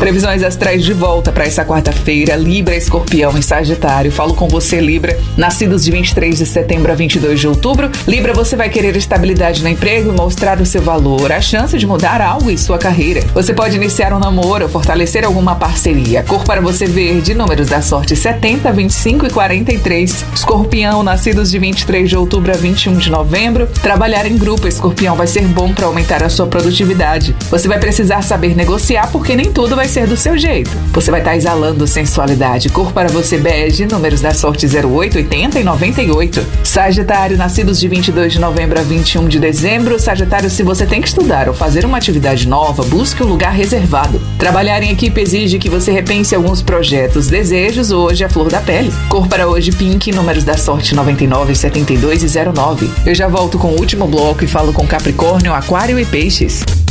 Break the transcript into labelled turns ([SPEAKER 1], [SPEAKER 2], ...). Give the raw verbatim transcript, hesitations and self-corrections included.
[SPEAKER 1] Previsões astrais de volta para essa quarta-feira. Libra, Escorpião e Sagitário. Falo com você, Libra, nascidos de vinte e três de setembro a vinte e dois de outubro. Libra, você vai querer estabilidade no emprego e mostrar o seu valor, a chance de mudar algo em sua carreira. Você pode iniciar um namoro ou fortalecer alguma parceria. Cor para você verde, números da sorte setenta, vinte e cinco e quarenta e três. Escorpião, nascidos de vinte e três de outubro a vinte e um de novembro. Trabalhar em grupo, Escorpião, vai ser bom para aumentar a sua produtividade. Você vai precisar saber negociar porque nem tudo vai ser do seu jeito. Você vai estar exalando sensualidade. Cor para você bege, números da sorte zero oito, oitenta e noventa e oito. Sagitário, nascidos de vinte e dois de novembro a vinte e um de dezembro. Sagitário, se você tem que estudar ou fazer uma atividade nova, busque um lugar reservado. Trabalhar em equipe exige que você repense alguns projetos. Desejos hoje a flor da pele. Cor para hoje pink, números da sorte noventa e nove, setenta e dois e zero nove. Eu já volto com o último bloco e falo com Capricórnio, Aquário e Peixes.